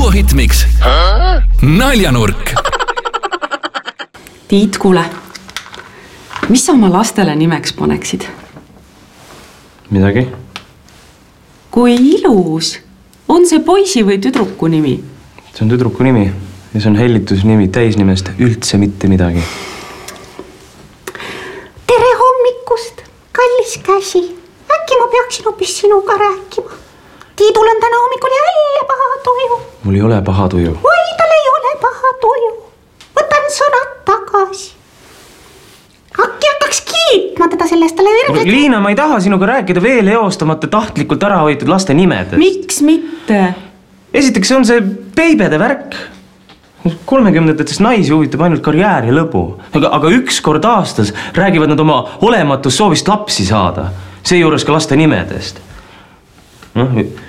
Kuku Hitmix Naljanurk. Tiit, kuule, mis sa oma lastele nimeks paneksid? Midagi? Kui ilus on see poisi või tüdruku nimi? See on tüdruku nimi ja see on hellitusnimi täisnimest üldse mitte midagi. Tere hommikust, kallis käsi. Äkki ma peaksin hoopis sinuga rääkima. Tiidul on täna hommikul jälle paha tuju. Mul ei ole paha tuju. Oi, tal ei ole paha tuju. Võtan sõnad tagasi. Äkki hakkaks kiitma teda sellest talle virgelt. Liina, ma ei taha sinuga rääkida veel eostamata tahtlikult ära hoitud laste nimedest. Miks mitte? Esiteks on see beibede värk. 30-ndatest naisi huvitab ainult karjäär ja lõbu. Aga üks kord aastas räägivad nad oma olematus soovist lapsi saada. Seejuures ka laste nimedest.